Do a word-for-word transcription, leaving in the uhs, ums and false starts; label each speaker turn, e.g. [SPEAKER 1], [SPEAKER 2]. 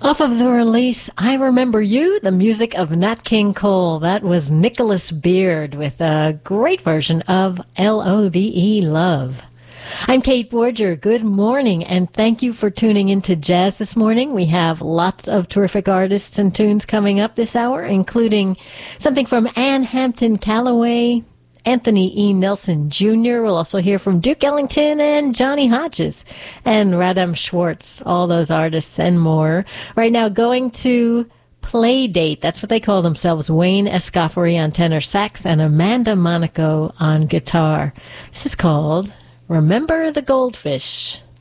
[SPEAKER 1] Off of the release, I Remember You, the music of Nat King Cole. That was Nicholas Beard with a great version of L O V E, Love. I'm Kate Borger. Good morning, and thank you for tuning into Jazz this morning. We have lots of terrific artists and tunes coming up this hour, including something from Ann Hampton Calloway, Anthony E. Nelson Junior We'll also hear from Duke Ellington and Johnny Hodges and Radam Schwartz, all those artists and more. Right now, going to Playdate. That's what they call themselves. Wayne Escoffery on tenor sax and Amanda Monaco on guitar. This is called Remember the Goldfish.